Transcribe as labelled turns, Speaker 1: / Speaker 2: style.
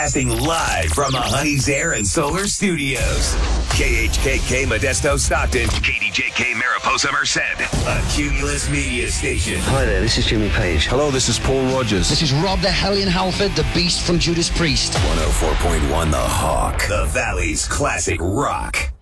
Speaker 1: Broadcasting live from the Honey's Air and Solar Studios. KHKK Modesto Stockton, KDJK Mariposa Merced, a Cumulus Media Station.
Speaker 2: Hi there, this is Jimmy Page.
Speaker 3: Hello, this is Paul Rogers.
Speaker 4: This is Rob the Hellion Halford, the Beast from Judas Priest.
Speaker 1: 104.1 The Hawk, the Valley's classic rock.